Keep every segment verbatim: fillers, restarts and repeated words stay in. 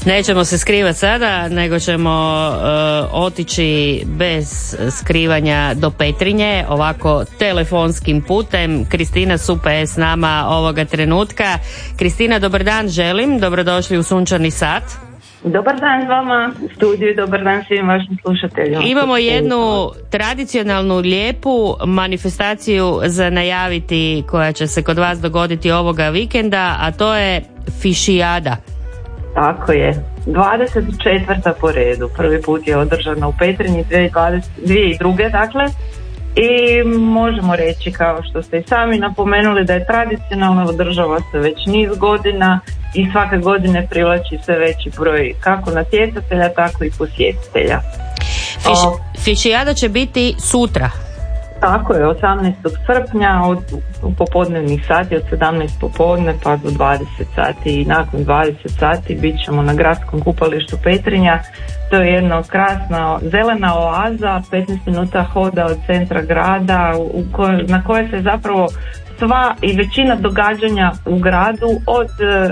Nećemo se skrivati sada, nego ćemo uh, otići bez skrivanja do Petrinje, ovako telefonskim putem. Kristina Supe je s nama ovoga trenutka. Kristina, dobar dan želim, dobrodošli u Sunčani sat. Dobar dan vama, studiju, dobar dan svim vašim slušateljima. Imamo jednu tradicionalnu lijepu manifestaciju za najaviti koja će se kod vas dogoditi ovoga vikenda, a to je Fišijada. Tako je, dvadeset četvrta po redu, prvi put je održana u Petrinji dvije tisuće druge. dakle, i možemo reći, kao što ste i sami napomenuli, da je tradicionalno, održava se već niz godina i svake godine privlači sve veći broj kako natjecatelja, tako i posjetitelja. Fiš, Fišijada će biti sutra. Tako je, osamnaestog srpnja od popodnevnih sati, od sedamnaest popodne pa do dvadeset sati, i nakon dvadeset sati bit ćemo na gradskom kupalištu Petrinja. To je jedna krasna zelena oaza, petnaest minuta hoda od centra grada, u koj, na kojoj se zapravo sva i većina događanja u gradu od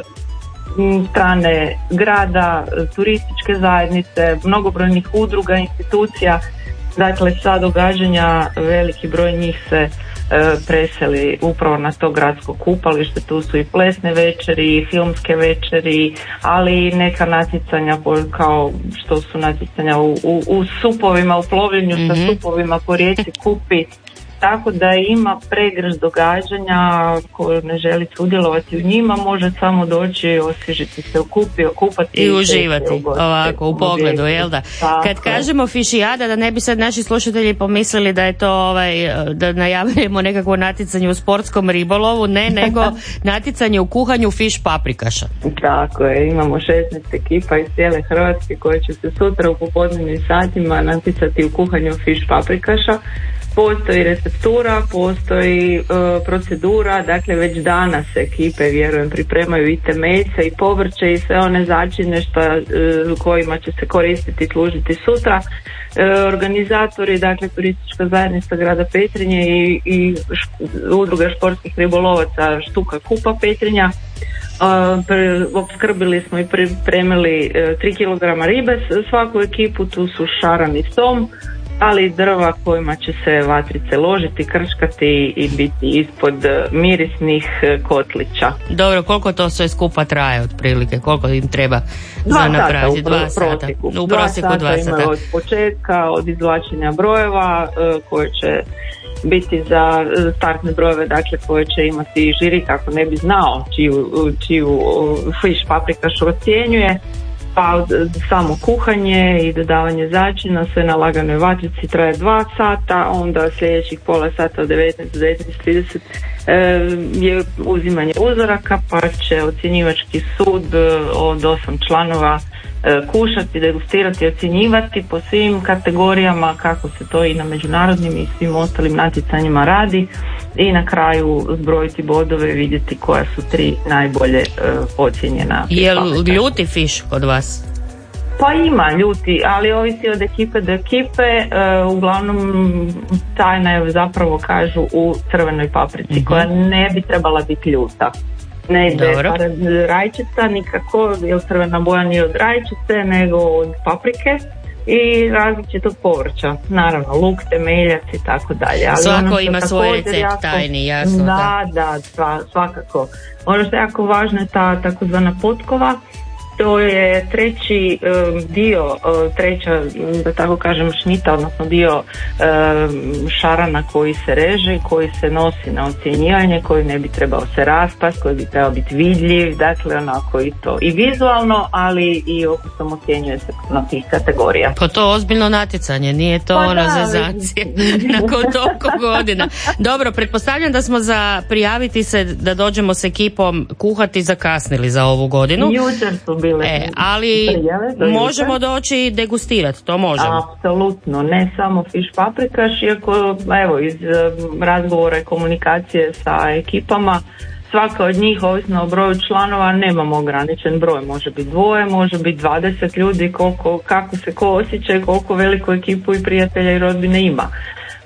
strane grada, turističke zajednice, mnogobrojnih udruga, institucija, dakle sva događanja, veliki broj njih se e, preseli upravo na to gradsko kupalište. Tu su i plesne večeri, i filmske večeri, ali i neka natjecanja kao što su natjecanja u, u, u supovima, u plovljenju mm-hmm. sa supovima po rijeci Kupi. Tako da ima pregrš događanja, ko ne želi sudjelovati u njima može samo doći, osvježiti se u Kupi, okupati i uživati ovako u pogledu, jel da? Tako. Kad kažemo Fišijada, da ne bi sad naši slušatelji pomislili da je to ovaj, da najavljujemo nekakvo natjecanje u sportskom ribolovu, ne, nego natjecanje u kuhanju fiš paprikaša. Tako je, imamo šesnaest ekipa iz cijele Hrvatske koje će se sutra u popodnevnim satima natjecati u kuhanju fiš paprikaša. Postoji receptura, postoji uh, procedura, dakle već danas ekipe, vjerujem, pripremaju i temeljce i povrće i sve one začine što, uh, kojima će se koristiti i služiti sutra. Uh, organizatori, dakle turistička zajednica grada Petrinje i, i š, udruga športskih ribolovaca Štuka Kupa Petrinja, Uh, pre, opskrbili smo i pripremili uh, tri kilograma ribe svaku ekipu. Tu su šaran i som, ali i drva kojima će se vatrice ložiti, krškati i biti ispod mirisnih kotlića. Dobro, koliko to sve skupa traje otprilike? Koliko im treba dva za napraviti? Dva sata. Prosjeku. U prosjeku dva sata. Imaju od početka, od izvlačenja brojeva koje će biti za startne brojeve, dakle koje će imati žiri kako ne bi znao čiju, čiju fiš paprikaš ocjenjuje. Pa samo kuhanje i dodavanje začina sve na laganoj vatrici traje dva sata, onda sljedećih pola sata od devetnaest do devetnaest trideset e, je uzimanje uzoraka, pa će ocjenjivački sud od osam članova e, kušati, degustirati, ocjenjivati po svim kategorijama kako se to i na međunarodnim i svim ostalim natjecanjima radi, i na kraju zbrojiti bodove i vidjeti koja su tri najbolje uh, ocjenjena. Je li ljuti fiš kod vas? Pa ima ljuti, ali ovisi od ekipe do ekipe. Uh, uglavnom tajna je zapravo, kažu, u crvenoj paprici, mm-hmm. koja ne bi trebala biti ljuta. Ne ide rajčica nikako, jer crvena boja nije od rajčice nego od paprike i različitog povrća, naravno luk, temeljac i tako dalje. Ali svako ono ima svoj recept jako, tajni, jasno. Da, da, da, svakako. Ono što je jako važno je ta takozvana potkova. To je treći um, dio, uh, treća, da tako kažem, šnita, odnosno dio um, šarana koji se reže, koji se nosi na ocjenjivanje, koji ne bi trebao se raspast, koji bi trebao biti vidljiv, dakle onako i to i vizualno, ali i okusom ocjenjuje se na tih kategorija. Pa to ozbiljno natjecanje, nije to pa ono da, zezancije nakon toliko godina. Dobro, pretpostavljam da smo za prijaviti se da dođemo s ekipom kuhati zakasnili za ovu godinu. Jučer su bili. E, ali prijave, možemo doći i degustirati, to možemo. Apsolutno, ne samo fiš paprikaš, iako evo iz razgovora i komunikacije sa ekipama, svaka od njih, ovisno o broju članova, nemamo ograničen broj, može biti dvoje, može biti dvadeset ljudi, koliko, kako se ko osjeća i koliko veliku ekipu i prijatelja i rodbine ima.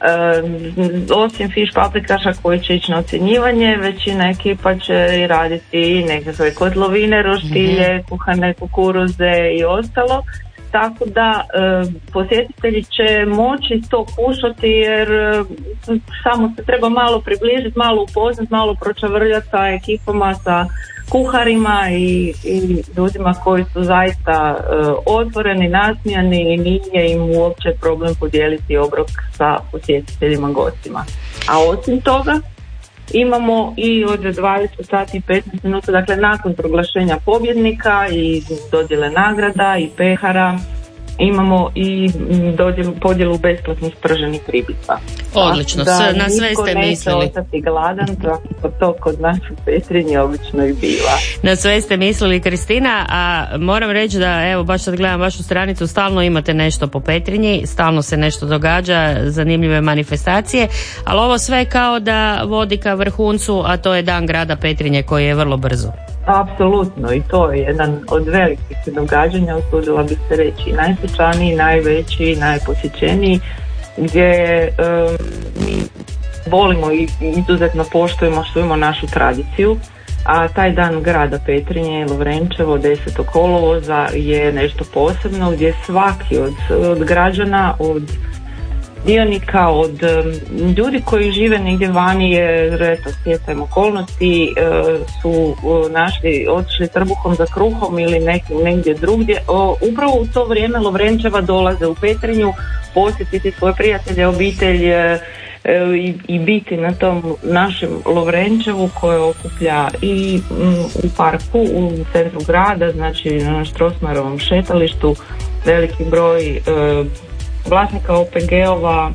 osim fiš paprikaša koji će ići na ocjenjivanje, većina ekipa će i raditi nekakve kotlovine, roštilje, mm-hmm. kuhane kukuruze i ostalo. Tako da e, posjetitelji će moći to kušati jer e, samo se treba malo približiti, malo upoznati, malo pročavrljati sa ekipama, sa kuharima i, i ljudima koji su zaista e, otvoreni, nasmijani i nije im uopće problem podijeliti obrok sa posjetiteljima, gostima. A osim toga imamo i od dvadeset sati i petnaest minuta, dakle nakon proglašenja pobjednika i dodjele nagrada i pehara, imamo i dodjelu, podjelu besplatnih prženih ribica. Odlično, da, na sve ste mislili. Niko neće ostati gladan, tako to kod nas u Petrinji obično i biva. Na sve ste mislili, Kristina, a moram reći da, evo, baš sad gledam vašu stranicu, stalno imate nešto po Petrinji, stalno se nešto događa, zanimljive manifestacije, ali ovo sve kao da vodi ka vrhuncu, a to je Dan grada Petrinje koji je vrlo brzo. Apsolutno, i to je jedan od velikih događanja, usudila bih se reći, najsvečaniji, najveći, najposjećeniji, gdje um, mi volimo i izuzetno poštujemo što imamo našu tradiciju, a taj Dan grada Petrinje, Lovrenčevo, desetog kolovoza je nešto posebno gdje svaki od, od građana, od dionika, od um, ljudi koji žive negdje vani, jer eto, stjecajem okolnosti uh, su uh, našli, otišli trbuhom za kruhom ili nekim negdje drugdje. O, upravo u to vrijeme Lovrenčeva dolaze u Petrinju posjetiti svoje prijatelje, obitelj uh, i, i biti na tom našem Lovrenčevu koje okuplja i um, u parku, u centru grada, znači na Strossmayerovom šetalištu, veliki broj uh, vlasnika O P G-ova,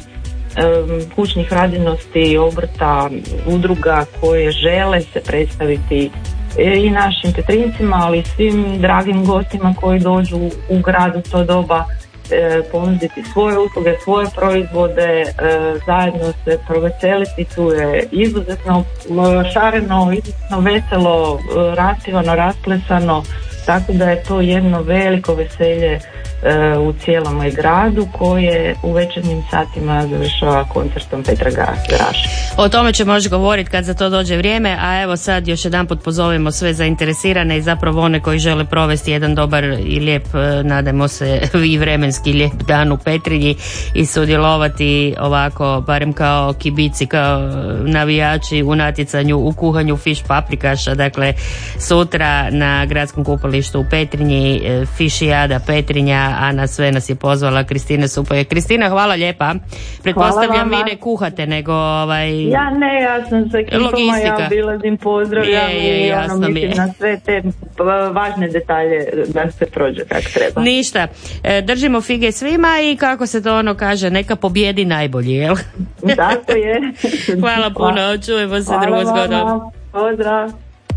kućnih radinosti, obrta, udruga koje žele se predstaviti i našim Petrincima, ali i svim dragim gostima koji dođu u grad u to doba, ponuditi svoje usluge, svoje proizvode, zajedno se proveseliti. Tu je izuzetno šareno, izuzetno veselo, rastivano, rasplesano, tako da je to jedno veliko veselje u cijelom gradu koje u večernjim satima završava koncertom Petra Graše. O tome ćemo još govoriti kad za to dođe vrijeme, a evo sad još jedanput pozovemo sve zainteresirane i zapravo one koji žele provesti jedan dobar i lijep, nadamo se i vremenski lijep dan u Petrinji i sudjelovati ovako, barem kao kibici, kao navijači u natjecanju u kuhanju fiš paprikaša. Dakle, sutra na gradskom kupalištu u Petrinji, Fišijada Petrinja, a na sve nas je pozvala Kristina Supaj. Kristina, hvala lijepa. Pretpostavljam vi ne kuhate, nego ovaj... Ja ne, ja sam sa ekipama, ja obilazim, pozdravljam i ono, mislim na sve te važne detalje da se prođe kako treba. Ništa. Držimo fige svima i kako se to ono kaže, neka pobjedi najbolji, jel? Tako je. Hvala puno, čujemo se drugo zgodom. Pozdrav.